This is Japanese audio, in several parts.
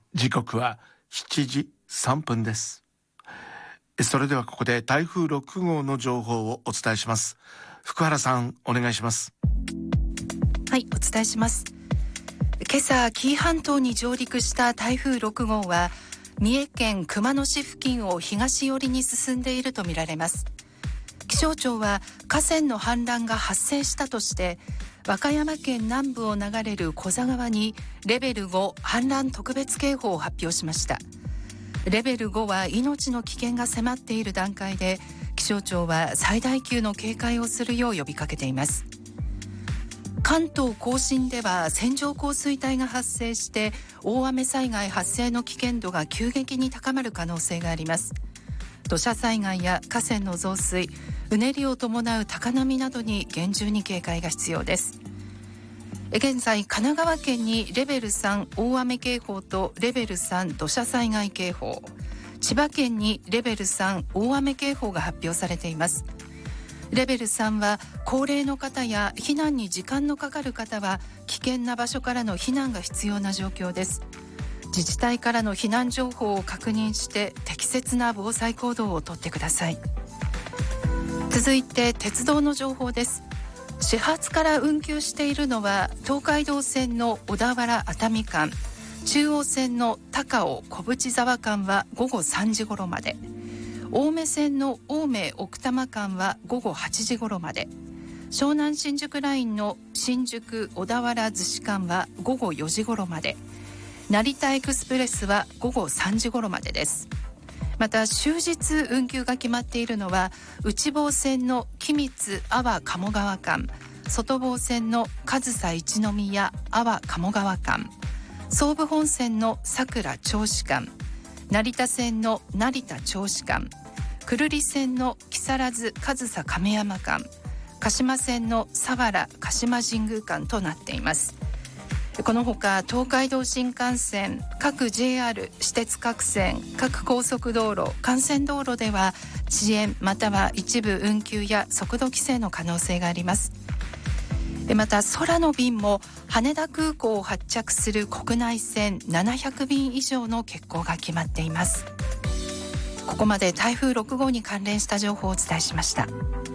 時刻は7時3分です。それではここで台風6号の情報をお伝えします。福原さん、お願いします。 はい、お伝えします。今朝紀伊半島に上陸した台風6号は三重県熊野市付近を東寄りに進んでいるとみられます。気象庁は河川の氾濫が発生したとして和歌山県南部を流れる古座川にレベル5氾濫特別警報を発表しました。レベル5は命の危険が迫っている段階で、気象庁は最大級の警戒をするよう呼びかけています。関東甲信では線状降水帯が発生して大雨災害発生の危険度が急激に高まる可能性があります。土砂災害や河川の増水、うねりを伴う高波などに厳重に警戒が必要です。現在神奈川県にレベル3大雨警報とレベル3土砂災害警報、千葉県にレベル3大雨警報が発表されています。レベル3は高齢の方や避難に時間のかかる方は危険な場所からの避難が必要な状況です。自治体からの避難情報を確認して適切な防災行動をとってください。続いて鉄道の情報です。始発から運休しているのは東海道線の小田原熱海間、中央線の高尾小淵沢間は午後3時頃まで、青梅線の青梅奥多摩間は午後8時頃まで、湘南新宿ラインの新宿小田原逗子間は午後4時頃まで、成田エクスプレスは午後3時頃までです。また終日運休が決まっているのは内房線の君津安房鴨川間、外房線の上総一宮安房鴨川間、総武本線の佐倉銚子間、成田線の成田銚子間、久留里線の木更津上総亀山間、鹿島線の佐原鹿島神宮間となっています。このほか東海道新幹線、各 JR、私鉄各線、各高速道路、幹線道路では遅延または一部運休や速度規制の可能性があります。また空の便も羽田空港を発着する国内線700便以上の欠航が決まっています。ここまで台風6号に関連した情報をお伝えしました。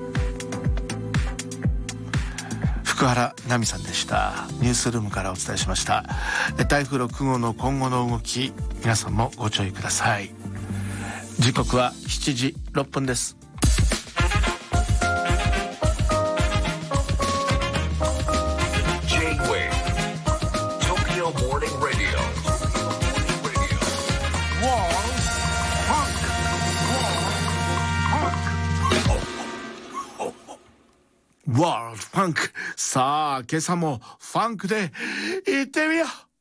福原奈美さんでした。ニュースルームからお伝えしました。台風6号の今後の動き、皆さんもご注意ください。時刻は7時6分です。ワールドファンク。さあ今朝もファンクで行ってみよう。